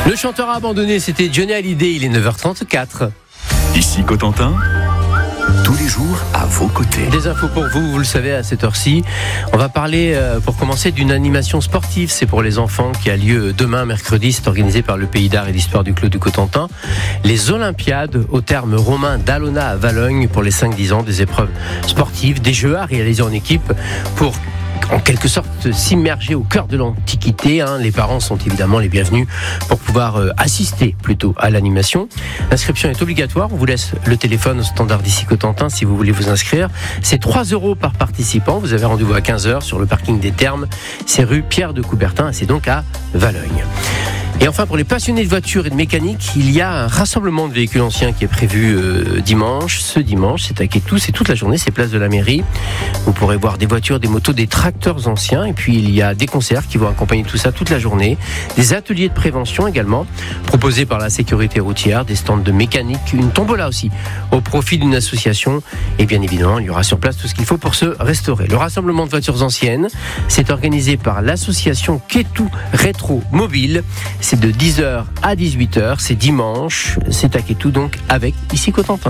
Le chanteur abandonné, c'était Johnny Hallyday, il est 9h34. Ici Cotentin, tous les jours à vos côtés. Des infos pour vous, vous le savez à cette heure-ci. On va parler pour commencer d'une animation sportive, c'est pour les enfants qui a lieu demain mercredi, c'est organisé par le Pays d'Art et d'Histoire du Clos du Cotentin. Les Olympiades au terme romain d'Alona à Valognes pour les 5-10 ans, des épreuves sportives, des jeux à réaliser en équipe pour en quelque sorte s'immerger au cœur de l'Antiquité. Les parents sont évidemment les bienvenus pour pouvoir assister plutôt à l'animation. L'inscription est obligatoire. On vous laisse le téléphone au standard d'ici Cotentin si vous voulez vous inscrire. C'est 3 € par participant. Vous avez rendez-vous à 15h sur le parking des Thermes. C'est rue Pierre de Coubertin et c'est donc à Valognes. Et enfin, pour les passionnés de voitures et de mécanique, il y a un rassemblement de véhicules anciens qui est prévu dimanche. Ce dimanche, c'est à Quétou, c'est toute la journée, c'est place de la mairie. Vous pourrez voir des voitures, des motos, des tracteurs anciens. Et puis, il y a des concerts qui vont accompagner tout ça toute la journée. Des ateliers de prévention également, proposés par la sécurité routière, des stands de mécanique, une tombola aussi, au profit d'une association. Et bien évidemment, il y aura sur place tout ce qu'il faut pour se restaurer. Le rassemblement de voitures anciennes, c'est organisé par l'association Quétou Rétro Mobile. C'est de 10h à 18h, c'est dimanche, c'est à Quétou donc avec Ici Cotentin.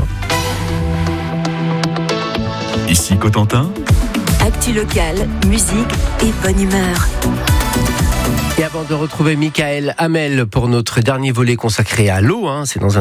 Ici Cotentin, actu locale, musique et bonne humeur. Et avant de retrouver Michael Hamel pour notre dernier volet consacré à l'eau, c'est dans un